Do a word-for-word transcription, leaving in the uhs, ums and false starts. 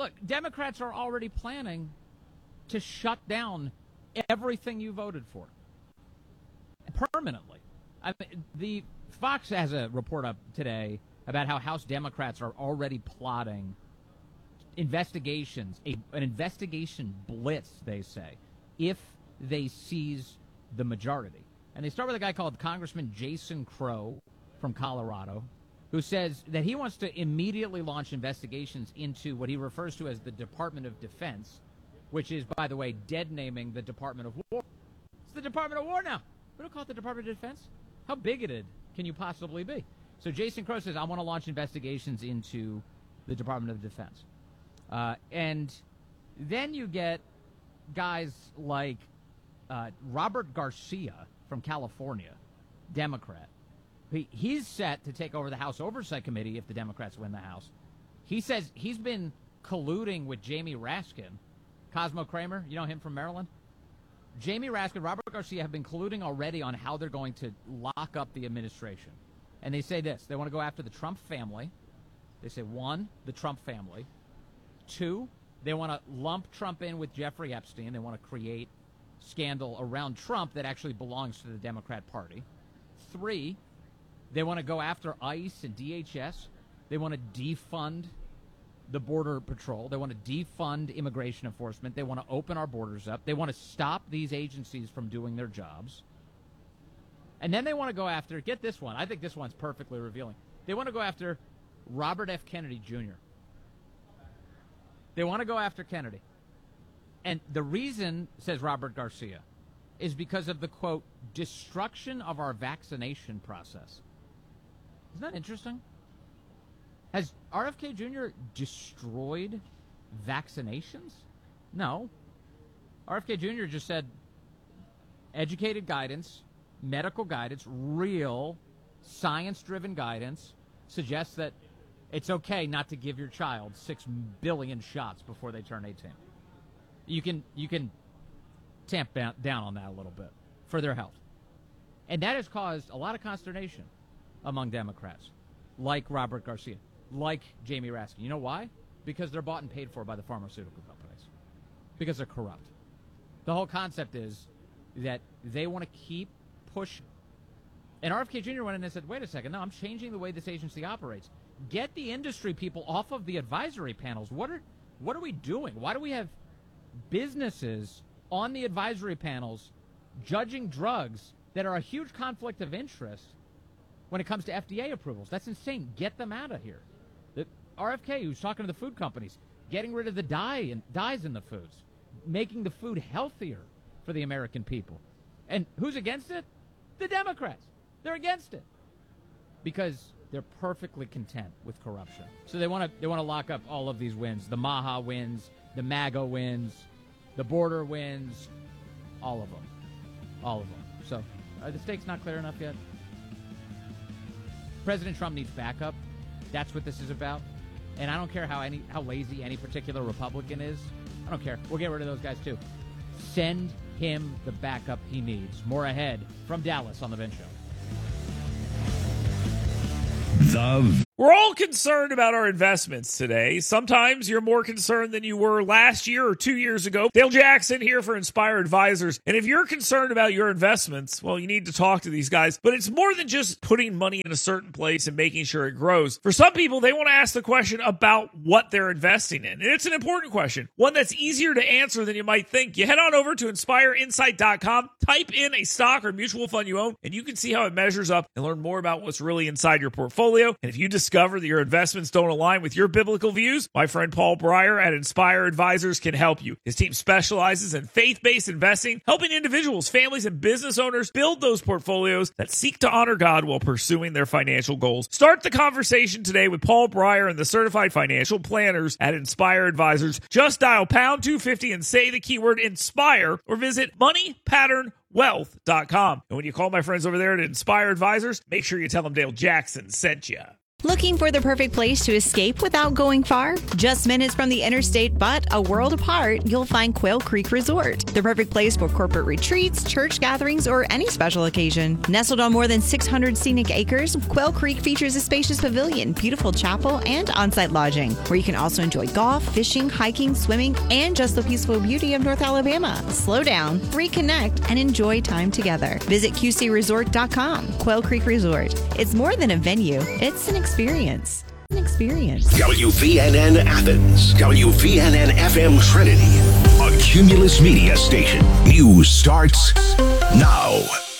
look, Democrats are already planning to shut down everything you voted for permanently. I mean, the Fox has a report up today about how House Democrats are already plotting investigations, a, an investigation blitz, they say, if they seize the majority. And they start with a guy called Congressman Jason Crow from Colorado, who says that he wants to immediately launch investigations into what he refers to as the Department of Defense, which is, by the way, dead naming the Department of War. It's the Department of War now. We don't call it the Department of Defense. How bigoted can you possibly be? So Jason Crow says, I want to launch investigations into the Department of Defense. Uh, and then you get guys like uh, Robert Garcia from California, Democrat. He, he's set to take over the House Oversight Committee if the Democrats win the House. He says he's been colluding with Jamie Raskin. Cosmo Kramer, you know him from Maryland? Jamie Raskin, Robert Garcia have been colluding already on how they're going to lock up the administration. And they say this. They want to go after the Trump family. They say, one, the Trump family. Two, they want to lump Trump in with Jeffrey Epstein. They want to create scandal around Trump that actually belongs to the Democrat Party. Three, they want to go after ICE and D H S. They want to defund the Border Patrol. They want to defund immigration enforcement. They want to open our borders up. They want to stop these agencies from doing their jobs. And then they want to go after, get this one, I think this one's perfectly revealing. They want to go after Robert F. Kennedy Junior They want to go after Kennedy. And the reason, says Robert Garcia, is because of the, quote, destruction of our vaccination process. Isn't that interesting? Has R F K Junior destroyed vaccinations? No. R F K Junior just said educated guidance, medical guidance, real science-driven guidance suggests that it's okay not to give your child six billion shots before they turn eighteen. You can you can tamp down on that a little bit for their health. And that has caused a lot of consternation among Democrats, like Robert Garcia, like Jamie Raskin. You know why? Because they're bought and paid for by the pharmaceutical companies. Because they're corrupt. The whole concept is that they want to keep pushing. And R F K Junior went in and said, wait a second, no, I'm changing the way this agency operates. Get the industry people off of the advisory panels. What are what are we doing? Why do we have businesses on the advisory panels judging drugs that are a huge conflict of interest when it comes to F D A approvals? That's insane. Get them out of here. The R F K, who's talking to the food companies, getting rid of the dye and dyes in the foods, making the food healthier for the American people. And who's against it? The Democrats. They're against it because they're perfectly content with corruption. So they want to they want to lock up all of these wins. The Maha wins, the MAGA wins, the border wins, all of them. All of them. So are the stakes not clear enough yet? President Trump needs backup. That's what this is about. And I don't care how any how lazy any particular Republican is. I don't care. We'll get rid of those guys too. Send him the backup he needs. More ahead from Dallas on The Vince Show. The We're all concerned about our investments today. Sometimes you're more concerned than you were last year or two years ago. Dale Jackson here for Inspire Advisors. And if you're concerned about your investments, well, you need to talk to these guys. But it's more than just putting money in a certain place and making sure it grows. For some people, they want to ask the question about what they're investing in. And it's an important question, one that's easier to answer than you might think. You head on over to inspire insight dot com, type in a stock or mutual fund you own, and you can see how it measures up and learn more about what's really inside your portfolio. And if you discover that your investments don't align with your biblical views, my friend Paul Breyer at Inspire Advisors can help you. His team specializes in faith-based investing, helping individuals, families, and business owners build those portfolios that seek to honor God while pursuing their financial goals. Start the conversation today with Paul Breyer and the certified financial planners at Inspire Advisors. Just dial pound two fifty and say the keyword INSPIRE or visit money pattern wealth dot com. And when you call my friends over there at Inspire Advisors, make sure you tell them Dale Jackson sent you. Looking for the perfect place to escape without going far? Just minutes from the interstate, but a world apart, you'll find Quail Creek Resort. The perfect place for corporate retreats, church gatherings, or any special occasion. Nestled on more than six hundred scenic acres, Quail Creek features a spacious pavilion, beautiful chapel, and on-site lodging, where you can also enjoy golf, fishing, hiking, swimming, and just the peaceful beauty of North Alabama. Slow down, reconnect, and enjoy time together. Visit Q C resort dot com. Quail Creek Resort. It's more than a venue. It's an experience. An experience. W V N N Athens. W V N N F M Trinity. A Cumulus Media station. News starts now.